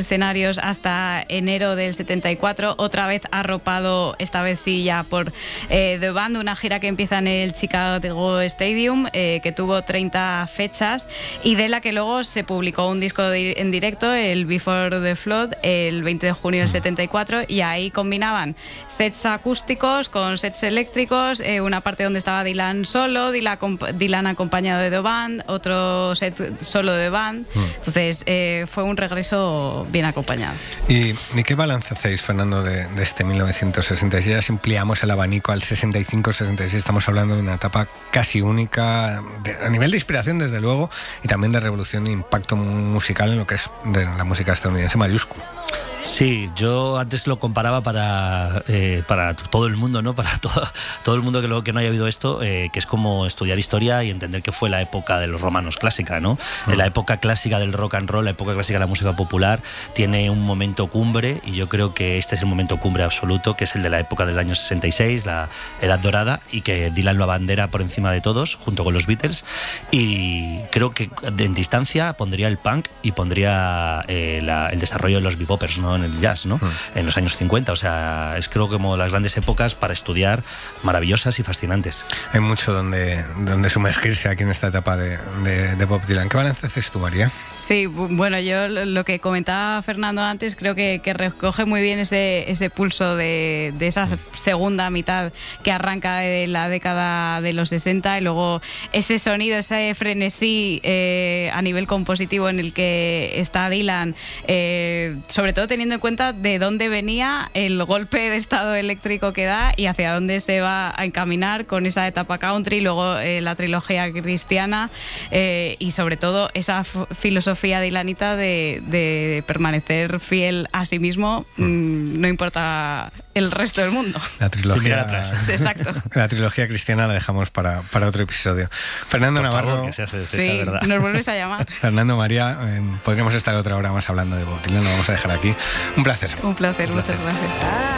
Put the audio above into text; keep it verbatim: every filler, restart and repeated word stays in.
escenarios hasta enero del setenta y cuatro, otra vez arropado, esta vez sí ya por eh, The Band, una gira que empieza en el Chicago Stadium, eh, que tuvo treinta fechas y de la que luego se publicó un disco de, en directo, el Before the Flood, el veinte de junio del setenta y cuatro, y ahí combinaban sets acústicos con sets eléctricos, eh, una parte donde estaba Dylan solo, Dylan, Dylan acompañado de The Band, otro set solo de The Band. Mm. Entonces eh, fue un regreso bien acompañado. ¿Y, ¿y qué balance hacéis, Fernando, de, de este mil novecientos sesenta y seis? Ya si ampliamos el abanico al sesenta y cinco sesenta y seis, estamos hablando de una etapa casi única, de, a nivel de inspiración, desde luego, y también de revolución e impacto musical en lo que es de la música estadounidense mayúsculo. Sí, yo antes lo comparaba para, eh, para todo el mundo, ¿no? Para todo, todo el mundo que, lo, que no haya oído esto, eh, que es como estudiar historia y entender que fue la época de los romanos clásica, ¿no? Mm. La época clásica del rock and roll, la época clásica de la música popular, tiene un momento cumbre, y yo creo que este es el momento cumbre absoluto, que es el de la época del año sesenta y seis, la Edad Dorada, y que Dylan lo abandera por encima de todos, junto con los Beatles, y creo que en distancia pondría el punk y pondría eh, la, el desarrollo de los bebopers, ¿no? En el jazz, ¿no? Mm. En los años cincuenta, o sea, es creo como las grandes épocas para estudiar, maravillosas y fascinantes. Hay mucho donde, donde sumergirse aquí en esta etapa de, de, de Bob Dylan. ¿Qué balance haces tú, María? Sí, bueno, yo lo que comentaba Fernando antes, creo que, que recoge muy bien ese, ese pulso de, de esa segunda mitad que arranca de la década de los sesenta, y luego ese sonido, ese frenesí eh, a nivel compositivo en el que está Dylan, eh, sobre todo teniendo en cuenta de dónde venía, el golpe de estado eléctrico que da y hacia dónde se va a encaminar con esa etapa country, luego eh, la trilogía cristiana, eh, y sobre todo esa f- filosofía dylanita de, de permanecer fiel a sí mismo, mmm, no importa el resto del mundo. La trilogía, sí, exacto. La trilogía cristiana la dejamos para, para otro episodio. Fernando Por Navarro, favor, que sea, sea sí, verdad. Nos vuelves a llamar. Fernando, María, eh, podríamos estar otra hora más hablando de Bob Dylan, lo vamos a dejar aquí. Un placer. Un placer, Un placer. muchas gracias.